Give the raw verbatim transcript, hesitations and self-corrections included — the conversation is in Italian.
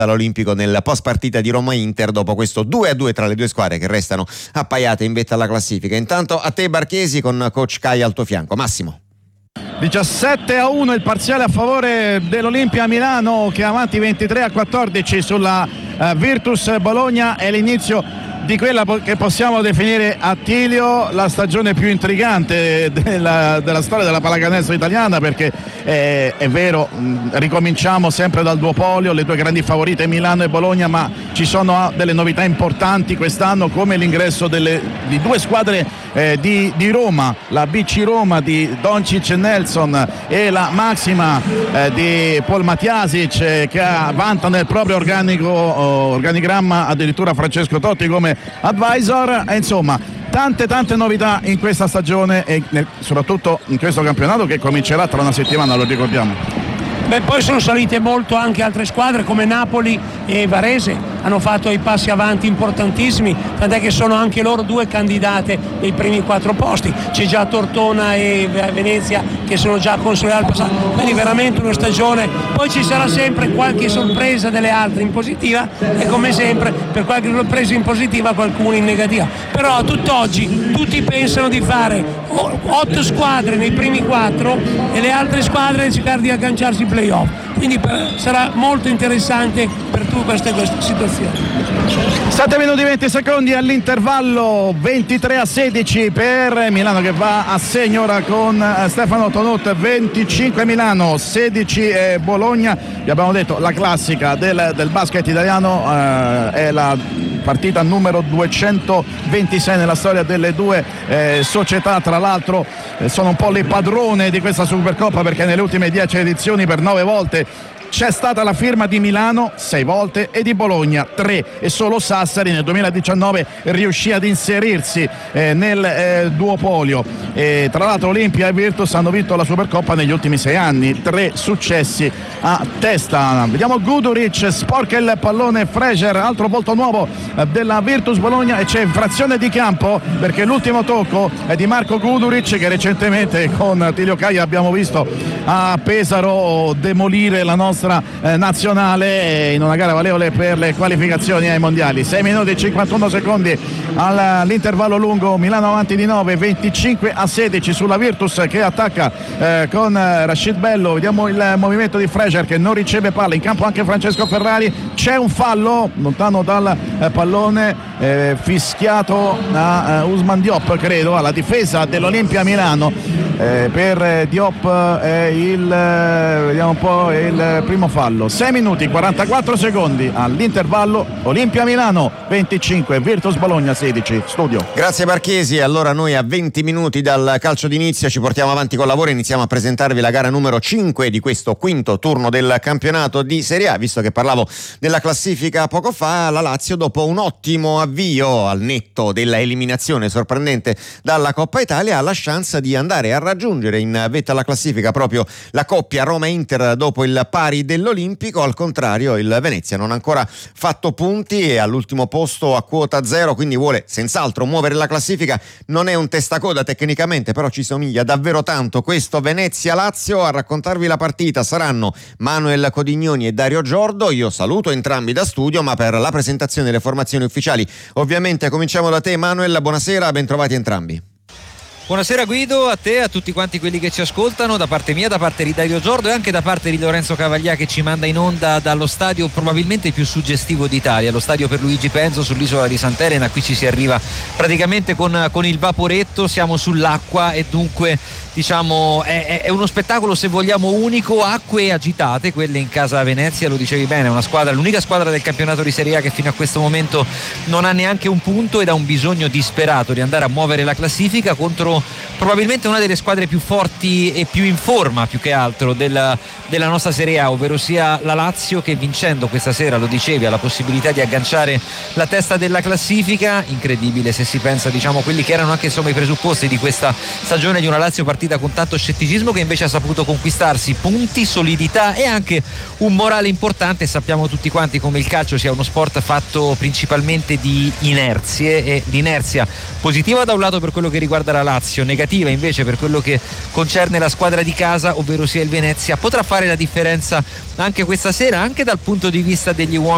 all'Olimpico nel post partita di Roma-Inter dopo questo due a due tra le due squadre che restano appaiate in vetta alla classifica. Intanto a te Barchesi con coach Kai al tuo fianco. Massimo. diciassette a uno il parziale a favore dell'Olimpia Milano, che è avanti ventitré a quattordici sulla uh, Virtus Bologna. È l'inizio di quella che possiamo definire, Attilio, la stagione più intrigante della, della storia della pallacanestro italiana, perché eh, è vero, mh, ricominciamo sempre dal duopolio, le due grandi favorite Milano e Bologna, ma ci sono delle novità importanti quest'anno, come l'ingresso delle, di due squadre eh, di, di Roma, la B C Roma di Doncic e Nelson e la Maxima eh, di Paul Matjasic, eh, che vantano nel proprio organico, oh, organigramma addirittura Francesco Totti come advisor. E insomma tante tante novità in questa stagione e nel, soprattutto in questo campionato che comincerà tra una settimana, lo ricordiamo. Beh, poi sono salite molto anche altre squadre come Napoli e Varese, hanno fatto i passi avanti importantissimi, tant'è che sono anche loro due candidate nei primi quattro posti. C'è già Tortona e Venezia che sono già consolidate al passato, quindi veramente una stagione. Poi ci sarà sempre qualche sorpresa delle altre in positiva e come sempre per qualche sorpresa in positiva qualcuno in negativa, però a tutt'oggi tutti pensano di fare otto squadre nei primi quattro e le altre squadre cercare di agganciarsi ai playoff, quindi per, sarà molto interessante per tu questa, questa situazione. sette minuti e venti secondi all'intervallo, ventitré a sedici per Milano che va a segno ora con Stefano Tonut. Venticinque Milano, sedici Bologna. Vi abbiamo detto la classica del, del basket italiano, eh, è la partita numero duecentoventisei nella storia delle due eh, società. Tra l'altro eh, sono un po' le padrone di questa Supercoppa, perché nelle ultime dieci edizioni per nove volte c'è stata la firma di Milano sei volte e di Bologna tre, e solo Sassari nel duemiladiciannove riuscì ad inserirsi eh, nel eh, duopolio. E tra l'altro Olimpia e Virtus hanno vinto la Supercoppa negli ultimi sei anni, tre successi a testa. Vediamo Guduric, sporca il pallone Fraser, altro volto nuovo eh, della Virtus Bologna, e c'è infrazione di campo perché l'ultimo tocco è di Marco Guduric, che recentemente con Tilio Caia abbiamo visto a Pesaro demolire la nostra Eh, nazionale in una gara valevole per le qualificazioni ai mondiali. sei minuti e cinquantuno secondi all'intervallo lungo, Milano avanti di nove, venticinque a sedici sulla Virtus che attacca eh, con Rashid Bello. Vediamo il movimento di Fraser che non riceve palla, in campo anche Francesco Ferrari, c'è un fallo lontano dal eh, pallone eh, fischiato da eh, Usman Diop, credo, alla difesa dell'Olimpia Milano. Eh, per Diop è il eh, vediamo un po' il primo fallo. sei minuti quarantaquattro secondi all'intervallo, Olimpia Milano venticinque, Virtus Bologna sedici. Studio. Grazie Barchesi. Allora noi a venti minuti dal calcio d'inizio ci portiamo avanti col lavoro e iniziamo a presentarvi la gara numero cinque di questo quinto turno del campionato di Serie A. Visto che parlavo della classifica poco fa, la Lazio, dopo un ottimo avvio al netto della eliminazione sorprendente dalla Coppa Italia, ha la chance di andare a raggiungere in vetta alla classifica proprio la coppia Roma-Inter dopo il pari dell'Olimpico. Al contrario, il Venezia non ha ancora fatto punti e all'ultimo posto a quota zero, quindi vuole senz'altro muovere la classifica. Non è un testacoda tecnicamente, però ci somiglia davvero tanto questo Venezia-Lazio. A raccontarvi la partita saranno Manuel Codignoni e Dario Giordo. Io saluto entrambi da studio, ma per la presentazione delle formazioni ufficiali ovviamente cominciamo da te Manuel. Buonasera, ben trovati entrambi. Buonasera Guido, a te, a tutti quanti quelli che ci ascoltano, da parte mia, da parte di Dario Giordo e anche da parte di Lorenzo Cavaglia, che ci manda in onda dallo stadio probabilmente più suggestivo d'Italia, lo stadio per Luigi Penzo sull'isola di Sant'Elena. Qui ci si arriva praticamente con, con il vaporetto, siamo sull'acqua e dunque diciamo è, è uno spettacolo, se vogliamo, unico. Acque agitate, quelle in casa Venezia, lo dicevi bene, una squadra, l'unica squadra del campionato di Serie A che fino a questo momento non ha neanche un punto ed ha un bisogno disperato di andare a muovere la classifica contro probabilmente una delle squadre più forti e più in forma più che altro della, della nostra Serie A, ovvero sia la Lazio, che vincendo questa sera, lo dicevi, ha la possibilità di agganciare la testa della classifica. Incredibile se si pensa, diciamo, quelli che erano anche insomma i presupposti di questa stagione di una Lazio partita con tanto scetticismo, che invece ha saputo conquistarsi punti, solidità e anche un morale importante. Sappiamo tutti quanti come il calcio sia uno sport fatto principalmente di inerzie, e l'inerzia positiva da un lato per quello che riguarda la Lazio, negativa invece per quello che concerne la squadra di casa, ovvero sia il Venezia, potrà fare la differenza anche questa sera, anche dal punto di vista degli uomini